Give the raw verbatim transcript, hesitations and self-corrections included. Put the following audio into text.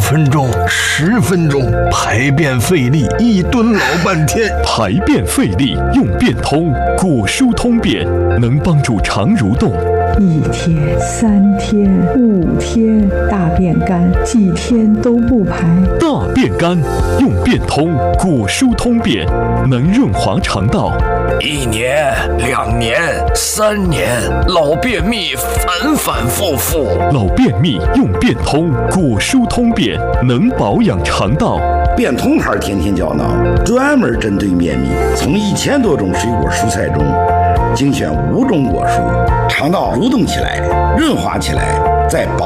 分钟、十分钟，排便费力，一蹲老半天。 排便费力用便通，果蔬通便能帮助肠蠕动。 一天、三天、五天，大便干，几天都不排。 大便干用便通，果蔬通便能润滑肠道。 一年、两年、三年，老便秘反反复复。 老便秘用便通，果蔬通便能保养肠道。 便通牌天天胶囊专门针对便秘，从一千多种水果蔬菜中精选五种果蔬，肠道蠕动起来，润滑起来，再保